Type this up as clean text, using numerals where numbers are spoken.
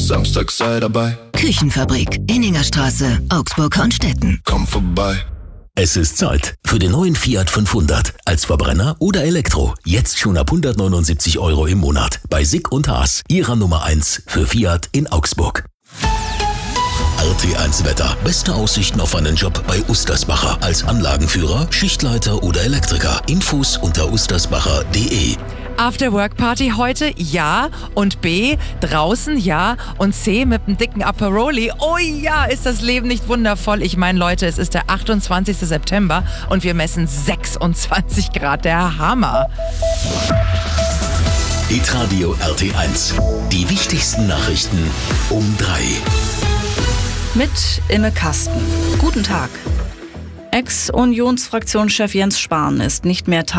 Samstag sei dabei. Küchenfabrik, Inningerstraße, Augsburg-Hornstetten. Komm vorbei. Es ist Zeit für den neuen Fiat 500. Als Verbrenner oder Elektro. Jetzt schon ab 179 € im Monat. Bei Sick und Haas, Ihrer Nummer 1 für Fiat in Augsburg. RT1 Wetter. Beste Aussichten auf einen Job bei Ustersbacher. Als Anlagenführer, Schichtleiter oder Elektriker. Infos unter ustersbacher.de. After-Work-Party heute, ja. Und B, draußen, ja. Und C, mit einem dicken Aperoli. Oh ja, ist das Leben nicht wundervoll. Ich meine, Leute, es ist der 28. September und wir messen 26 Grad. Der Hammer. Hitradio RT1. Die wichtigsten Nachrichten um 3. Mit Imme Kasten. Guten Tag. Ex-Unionsfraktionschef Jens Spahn ist nicht mehr